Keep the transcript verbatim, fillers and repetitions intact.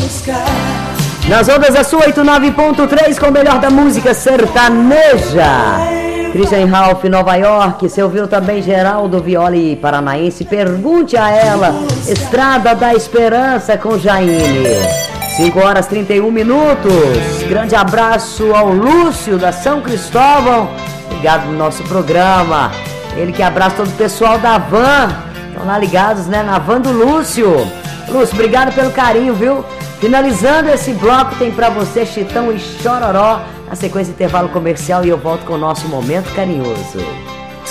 Nas ondas da sua oitenta e nove ponto três com o melhor da música sertaneja. Christian Ralph, Nova York. Você ouviu também Geraldo Violi Paranaense? Pergunte a ela. Estrada da Esperança com Jaine. cinco horas e trinta e um minutos. Grande abraço ao Lúcio da São Cristóvão, ligado no nosso programa. Ele que abraça todo o pessoal da van. Estão lá ligados, né? Na van do Lúcio. Lúcio, obrigado pelo carinho, viu? Finalizando esse bloco, tem pra você Chitão e Chororó. Na sequência, intervalo comercial, e eu volto com o nosso Momento Carinhoso.